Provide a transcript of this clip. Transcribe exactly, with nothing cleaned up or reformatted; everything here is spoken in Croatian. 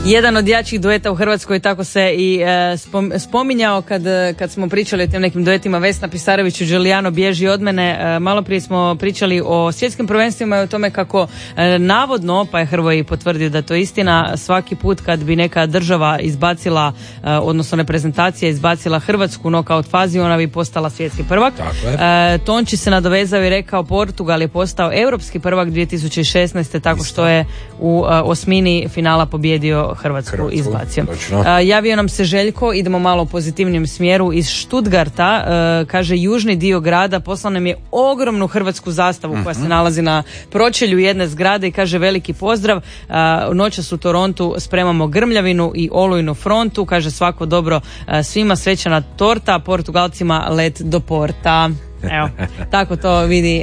Jedan od jačih dueta u Hrvatskoj, tako se i e, spominjao kad, kad smo pričali o tim nekim duetima. Vesna Pisarević i Giuliano Bježi od mene. E, malo prije smo pričali o svjetskim prvenstvima i o tome kako e, navodno, pa je Hrvoje potvrdio da to je istina, svaki put kad bi neka država izbacila, e, odnosno reprezentacija izbacila Hrvatsku u nokaut fazi, ona bi postala svjetski prvak. E, Tonči se nadovezao i rekao Portugal je postao europski prvak dvije tisuće šesnaeste tako što je u e, osmini finala pobjedio Hrvatsku, Hrvatsku izbacio. Uh, javio nam se Željko, idemo malo u pozitivnim smjeru, iz Stuttgarta, uh, kaže južni dio grada poslao nam je ogromnu hrvatsku zastavu mm-hmm. koja se nalazi na pročelju jedne zgrade i kaže veliki pozdrav. Uh, noćas u Torontu spremamo grmljavinu i olujnu frontu, kaže svako dobro uh, svima, svečana torta, Portugalcima let do porta. Evo, tako to vidi